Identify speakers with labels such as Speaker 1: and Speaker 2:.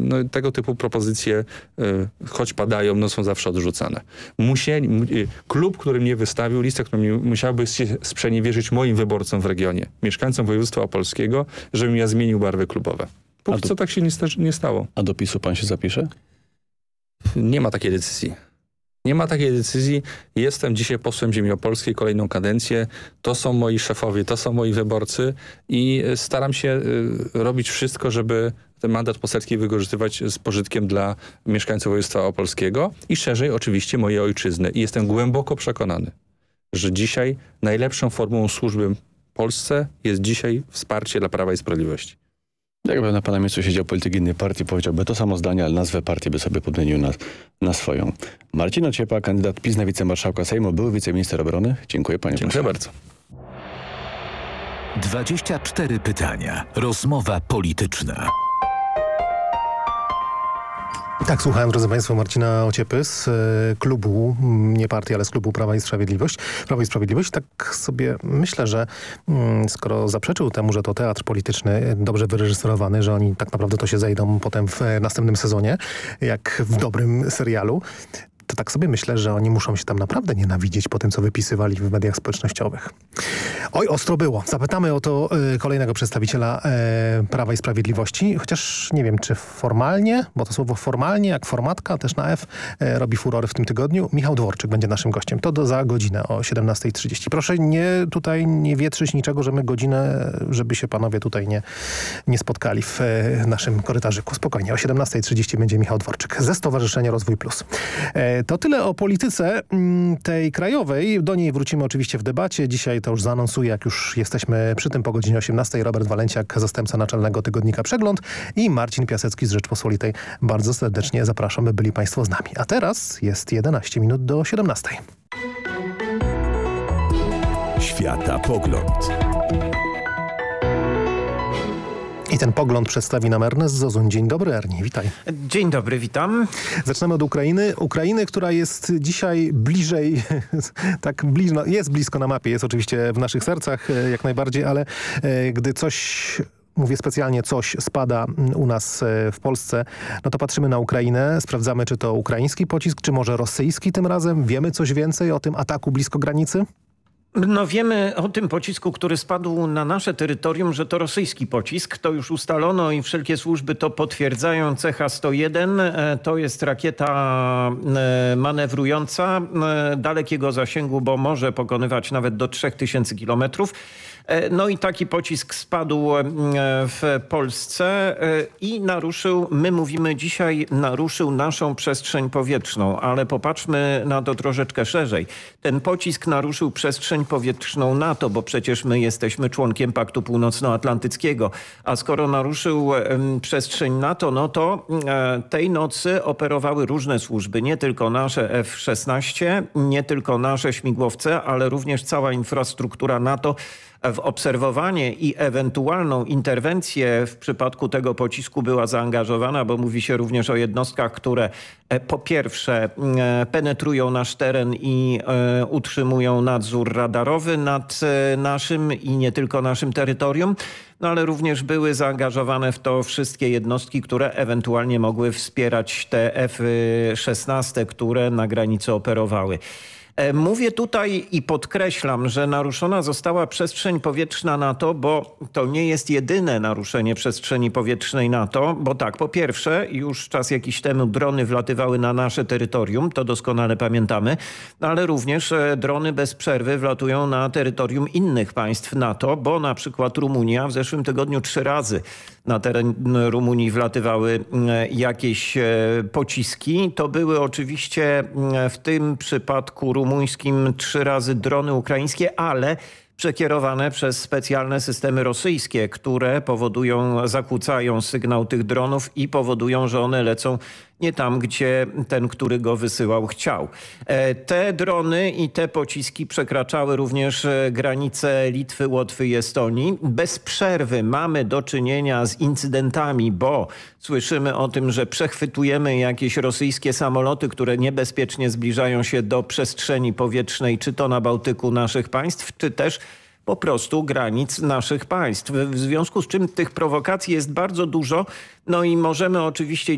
Speaker 1: tego typu propozycje, choć padają, no są zawsze odrzucane. Klub, który mnie wystawił, lista, która musiałaby się sprzeniewierzyć moim wyborcom w regionie, mieszkańcom województwa opolskiego, żebym ja zmienił barwy klubowe. Póki co tak się nie stało.
Speaker 2: A do PiS-u pan się zapisze?
Speaker 1: Nie ma takiej decyzji. Nie ma takiej decyzji. Jestem dzisiaj posłem ziemi opolskiej kolejną kadencję. To są moi szefowie, to są moi wyborcy i staram się robić wszystko, żeby ten mandat poselski wykorzystywać z pożytkiem dla mieszkańców województwa opolskiego i szerzej oczywiście mojej ojczyzny. I jestem głęboko przekonany, że dzisiaj najlepszą formułą służby Polsce jest dzisiaj wsparcie dla Prawa i Sprawiedliwości.
Speaker 2: Jakby na pana miejscu siedział polityk innej partii, powiedziałby to samo zdanie, ale nazwę partii by sobie podmienił na swoją. Marcin Ociepa, kandydat PiS na wicemarszałka Sejmu, były wiceminister obrony. Dziękuję panie
Speaker 1: Dziękuję bardzo.
Speaker 3: 24 pytania. Rozmowa polityczna.
Speaker 4: Tak, słuchałem, drodzy państwo, Marcina Ociepy z klubu, nie partii, ale z klubu Prawo i Sprawiedliwość. Tak sobie myślę, że skoro zaprzeczył temu, że to teatr polityczny dobrze wyreżyserowany, że oni tak naprawdę to się zejdą potem w następnym sezonie, jak w dobrym serialu, to tak sobie myślę, że oni muszą się tam naprawdę nienawidzieć po tym, co wypisywali w mediach społecznościowych. Oj, ostro było. Zapytamy o to kolejnego przedstawiciela Prawa i Sprawiedliwości, chociaż nie wiem, czy formalnie, bo to słowo formalnie, jak formatka, też na F, robi furory w tym tygodniu. Michał Dworczyk będzie naszym gościem. To za godzinę o 17:30. Proszę nie wietrzyć niczego, że my godzinę, żeby się panowie tutaj nie spotkali w naszym korytarzyku. Spokojnie, o 17:30 będzie Michał Dworczyk ze Stowarzyszenia Rozwój Plus. To tyle o polityce tej krajowej. Do niej wrócimy oczywiście w debacie. Dzisiaj to już zaanonsuję, jak już jesteśmy przy tym po godzinie 18:00. Robert Walenciak, zastępca naczelnego tygodnika Przegląd i Marcin Piasecki z Rzeczpospolitej. Bardzo serdecznie zapraszam, by byli państwo z nami. A teraz jest 11 minut do 17:00.
Speaker 3: Światapogląd.
Speaker 4: I ten pogląd przedstawi nam Ernest Zozun. Dzień dobry, Ernie, witaj.
Speaker 5: Dzień dobry, witam.
Speaker 4: Zaczynamy od Ukrainy. Ukrainy, która jest dzisiaj bliżej, jest blisko na mapie, jest oczywiście w naszych sercach jak najbardziej, ale gdy coś... Mówię specjalnie coś spada u nas w Polsce, no to patrzymy na Ukrainę, sprawdzamy, czy to ukraiński pocisk, czy może rosyjski tym razem. Wiemy coś więcej o tym ataku blisko granicy?
Speaker 5: No wiemy o tym pocisku, który spadł na nasze terytorium, że to rosyjski pocisk. To już ustalono i wszelkie służby to potwierdzają. CH-101 to jest rakieta manewrująca dalekiego zasięgu, bo może pokonywać nawet do 3000 kilometrów. No i taki pocisk spadł w Polsce i my mówimy dzisiaj, naruszył naszą przestrzeń powietrzną, ale popatrzmy na to troszeczkę szerzej. Ten pocisk naruszył przestrzeń powietrzną NATO, bo przecież my jesteśmy członkiem Paktu Północnoatlantyckiego, a skoro naruszył przestrzeń NATO, no to tej nocy operowały różne służby, nie tylko nasze F-16, nie tylko nasze śmigłowce, ale również cała infrastruktura NATO w obserwowanie i ewentualną interwencję w przypadku tego pocisku była zaangażowana, bo mówi się również o jednostkach, które po pierwsze penetrują nasz teren i utrzymują nadzór radarowy nad naszym i nie tylko naszym terytorium, no ale również były zaangażowane w to wszystkie jednostki, które ewentualnie mogły wspierać te F-16, które na granicy operowały. Mówię tutaj i podkreślam, że naruszona została przestrzeń powietrzna NATO, bo to nie jest jedyne naruszenie przestrzeni powietrznej NATO, bo tak, po pierwsze, już czas jakiś temu drony wlatywały na nasze terytorium, to doskonale pamiętamy, ale również drony bez przerwy wlatują na terytorium innych państw NATO, bo na przykład Rumunia w zeszłym tygodniu 3 razy na teren Rumunii wlatywały jakieś pociski. To były oczywiście w tym przypadku rumuńskim 3 razy drony ukraińskie, ale przekierowane przez specjalne systemy rosyjskie, które zakłócają sygnał tych dronów i powodują, że one lecą nie tam, gdzie ten, który go wysyłał, chciał. Te drony i te pociski przekraczały również granice Litwy, Łotwy i Estonii. Bez przerwy mamy do czynienia z incydentami, bo słyszymy o tym, że przechwytujemy jakieś rosyjskie samoloty, które niebezpiecznie zbliżają się do przestrzeni powietrznej, czy to na Bałtyku naszych państw, czy też po prostu granic naszych państw. W związku z czym tych prowokacji jest bardzo dużo, no i możemy oczywiście